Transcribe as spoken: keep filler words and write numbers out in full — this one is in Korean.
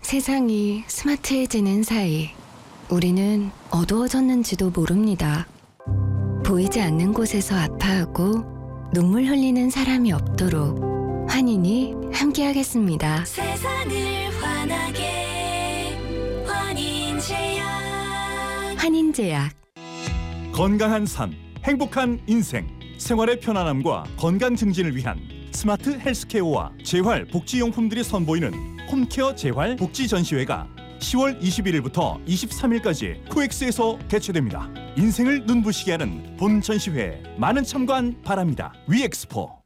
세상이 스마트해지는 사이 우리는 어두워졌는지도 모릅니다. 보이지 않는 곳에서 아파하고 눈물 흘리는 사람이 없도록 환인이 함께하겠습니다. 세상을 환하게 환인제약. 환인제약. 건강한 삶, 행복한 인생, 생활의 편안함과 건강 증진을 위한 스마트 헬스케어와 재활 복지용품들이 선보이는 홈케어 재활 복지 전시회가 시월 이십일일부터 이십삼일까지 코엑스에서 개최됩니다. 인생을 눈부시게 하는 본 전시회에 많은 참관 바랍니다. 위엑스포.